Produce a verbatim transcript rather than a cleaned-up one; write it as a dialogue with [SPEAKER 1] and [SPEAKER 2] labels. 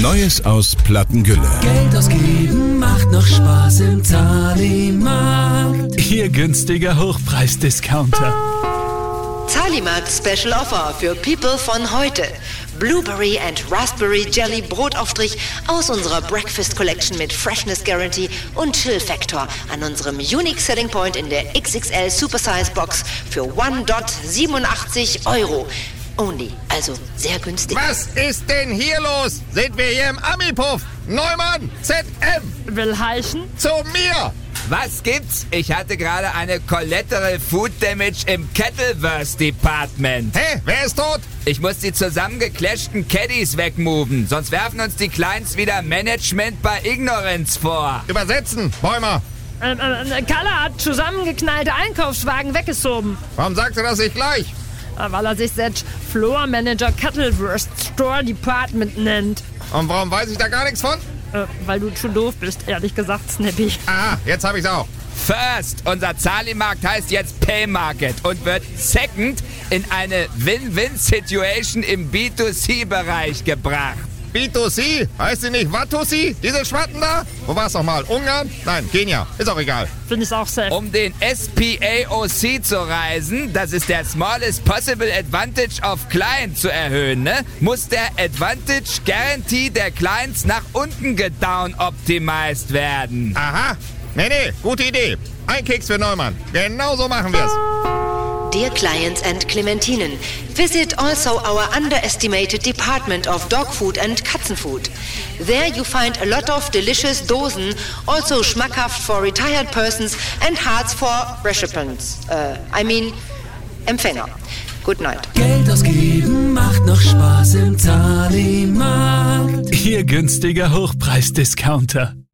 [SPEAKER 1] Neues aus Plattengülle.
[SPEAKER 2] Geld ausgeben macht noch Spaß im Zahlimarkt.
[SPEAKER 3] Ihr günstiger Hochpreisdiscounter.
[SPEAKER 4] Zahlimarkt Special Offer für People von heute. Blueberry and Raspberry Jelly Brotaufstrich aus unserer Breakfast Collection mit Freshness Guarantee und Chill Factor an unserem Unique Selling Point in der X X L Supersize Box für eins Komma siebenundachtzig Euro. Only, also sehr günstig.
[SPEAKER 5] Was ist denn hier los? Sind wir hier im Ami-Puff? Neumann, Z M.
[SPEAKER 6] Will heißen?
[SPEAKER 5] Zu mir.
[SPEAKER 7] Was gibt's? Ich hatte gerade eine Collateral Food Damage im Kettleverse Department.
[SPEAKER 5] Hä? Wer ist tot?
[SPEAKER 7] Ich muss die zusammengeclashten Caddies wegmoven, sonst werfen uns die Clients wieder Management bei Ignorance vor.
[SPEAKER 5] Übersetzen, Bäumer.
[SPEAKER 6] Ähm, äh, Kalle hat zusammengeknallte Einkaufswagen weggeschoben.
[SPEAKER 5] Warum sagt er das nicht gleich?
[SPEAKER 6] Weil er sich selbst Floor Manager Kettleverse Store Department nennt.
[SPEAKER 5] Und warum weiß ich da gar nichts von?
[SPEAKER 6] Äh, weil du zu doof bist, ehrlich gesagt, Snappy.
[SPEAKER 5] Ah, jetzt hab ich's auch.
[SPEAKER 7] First, unser Zahlimarkt heißt jetzt Paymarket und wird second in eine Win-Win-Situation im B zwei C-Bereich gebracht.
[SPEAKER 5] B zwei C? Heißt sie nicht Watusi? Diese Schwatten da? Wo war's nochmal? Ungarn? Nein, Kenia. Ist auch egal.
[SPEAKER 6] Finde ich auch safe.
[SPEAKER 7] Um den S P A O C zu reisen, das ist der Smallest Possible Advantage of Client zu erhöhen, ne? Muss der Advantage Guarantee der Clients nach unten gedown optimized werden.
[SPEAKER 5] Aha. Nee, nee, gute Idee. Ein Keks für Neumann. Genau so machen wir's.
[SPEAKER 4] Dear clients and Clementinen, visit also our underestimated department of dog food and Katzenfood. There you find a lot of delicious Dosen, also schmackhaft for retired persons and hearts for recipients. Uh, I mean, Empfänger. Good night.
[SPEAKER 2] Geld ausgeben macht noch Spaß im Zahlimarkt.
[SPEAKER 3] Ihr günstiger Hochpreisdiscounter.